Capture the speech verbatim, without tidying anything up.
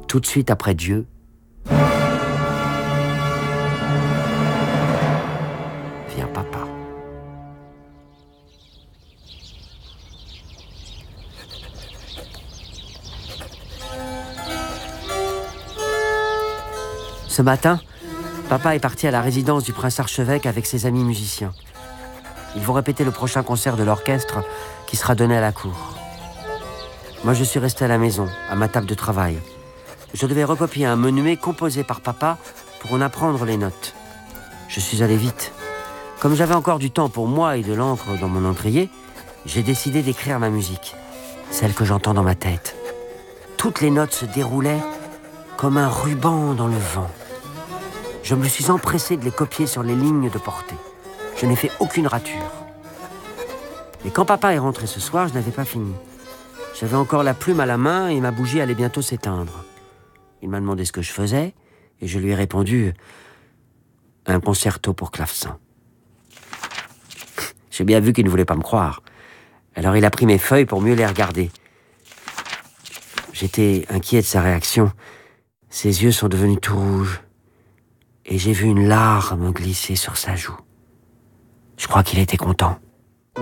tout de suite après Dieu, vient papa. Ce matin, papa est parti à la résidence du prince archevêque avec ses amis musiciens. Ils vont répéter le prochain concert de l'orchestre qui sera donné à la cour. Moi, je suis resté à la maison, à ma table de travail. Je devais recopier un menuet composé par papa pour en apprendre les notes. Je suis allé vite. Comme j'avais encore du temps pour moi et de l'encre dans mon encrier, j'ai décidé d'écrire ma musique, celle que j'entends dans ma tête. Toutes les notes se déroulaient comme un ruban dans le vent. Je me suis empressé de les copier sur les lignes de portée. Je n'ai fait aucune rature. Mais quand papa est rentré ce soir, je n'avais pas fini. J'avais encore la plume à la main et ma bougie allait bientôt s'éteindre. Il m'a demandé ce que je faisais et je lui ai répondu « Un concerto pour clavecin ». J'ai bien vu qu'il ne voulait pas me croire. Alors il a pris mes feuilles pour mieux les regarder. J'étais inquiet de sa réaction. Ses yeux sont devenus tout rouges et j'ai vu une larme glisser sur sa joue. Je crois qu'il était content.